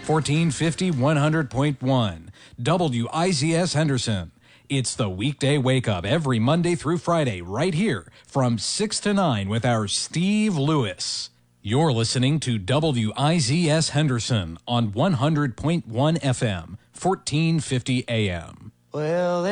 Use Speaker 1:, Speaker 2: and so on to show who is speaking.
Speaker 1: 1450 100.1. WIZS Henderson. It's the weekday wake up every Monday through Friday right here from 6 to 9 with our Steve Lewis. You're listening to WIZS Henderson on 100.1 FM, 1450 AM.
Speaker 2: Well,